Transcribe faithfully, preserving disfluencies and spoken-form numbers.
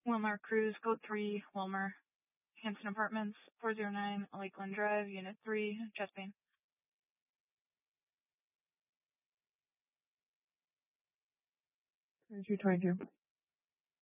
Wilmar Cruz, Code three, Wilmar. Hampton Apartments, four oh nine, Lakeland Drive, Unit three, Chesapeake. two twenty-two.